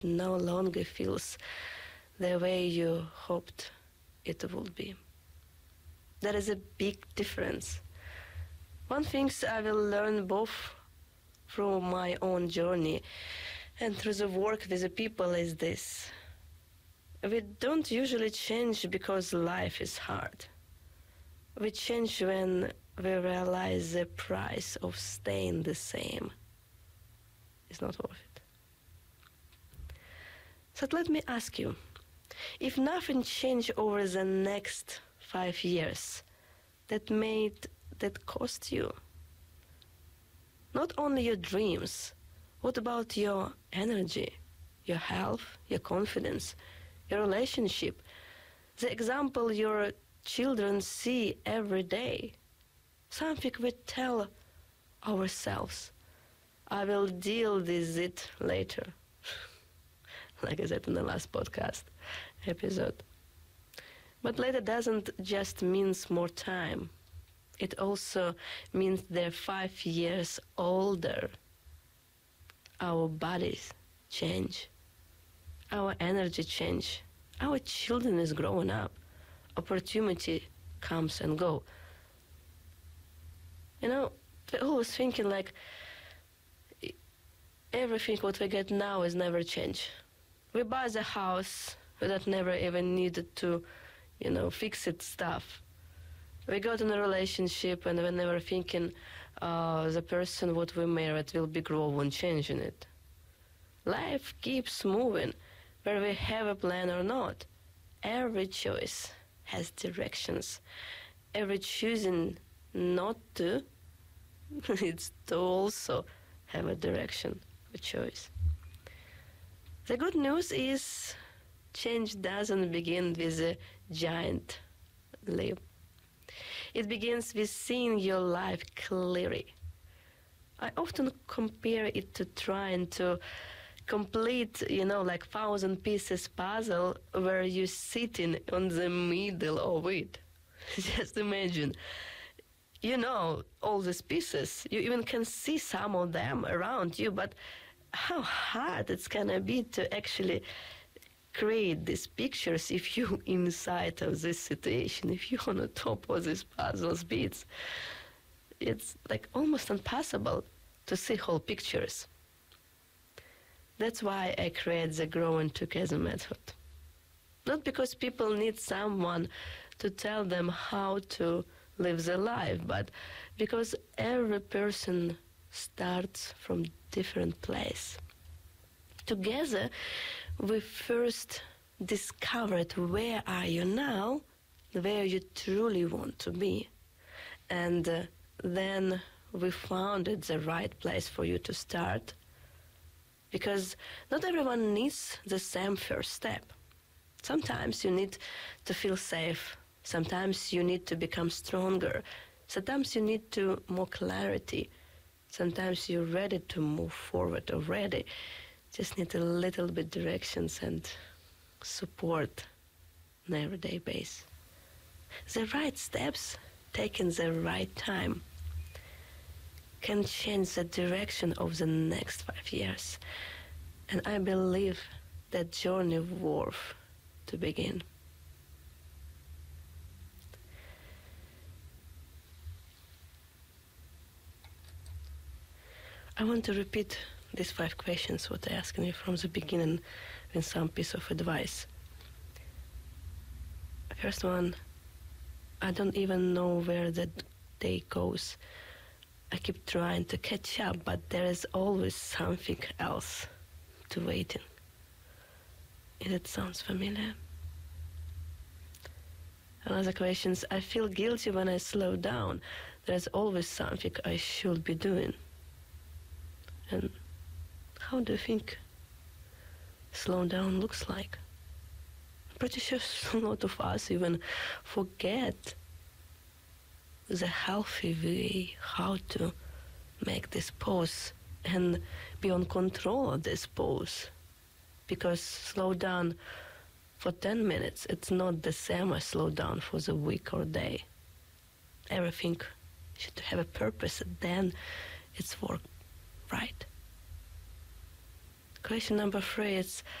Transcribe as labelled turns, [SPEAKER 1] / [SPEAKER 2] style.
[SPEAKER 1] no longer feels the way you hoped it would be. There is a big difference. One thing I will learn both through my own journey and through the work with the people is this. We don't usually change because life is hard. We change when we realize the price of staying the same is not worth it. So let me ask you, if nothing changed over the next 5 years, that cost you not only your dreams, what about your energy, your health, your confidence, your relationship, the example your children see every day? Something we tell ourselves, I will deal with it later. Like I said in the last podcast episode. But later doesn't just means more time. It also means they're 5 years older. Our bodies change. Our energy change. Our children is growing up. Opportunity comes and go. You know, we're always thinking like everything what we get now is never change. We buy the house that never even needed to, fix it stuff. We got in a relationship and we're never thinking the person what we married will be growing and changing it. Life keeps moving, whether we have a plan or not. Every choice has directions. Every choosing not to, it's to also have a direction, a choice. The good news is change doesn't begin with a giant leap. It begins with seeing your life clearly. I often compare it to trying to complete, like 1,000 pieces puzzle where you're sitting on the middle of it. Just imagine, all these pieces. You even can see some of them around you, but how hard it's gonna be to actually create these pictures if you inside of this situation, if you're on the top of these puzzles bits. It's like almost impossible to see whole pictures. That's why I create the Growing Together method. Not because people need someone to tell them how to live their life, but because every person starts from different place. Together, we first discovered where are you now, where you truly want to be. And then we found it the right place for you to start. Because not everyone needs the same first step. Sometimes you need to feel safe. Sometimes you need to become stronger. Sometimes you need to more clarity. Sometimes you're ready to move forward already. Just need a little bit directions and support on an everyday basis. The right steps taken the right time can change the direction of the next 5 years. And I believe that journey worth to begin. I want to repeat these 5 questions what I asked you from the beginning with some piece of advice. First one, I don't even know where the day goes. I keep trying to catch up, but there is always something else to waiting. If it sounds familiar. Another question is, I feel guilty when I slow down. There's always something I should be doing. And how do you think slow down looks like? I'm pretty sure a lot of us even forget the healthy way how to make this pause and be on control of this pause. Because slow down for 10 minutes, it's not the same as slow down for the week or day. Everything should have a purpose, then it's work right. Question number 3 is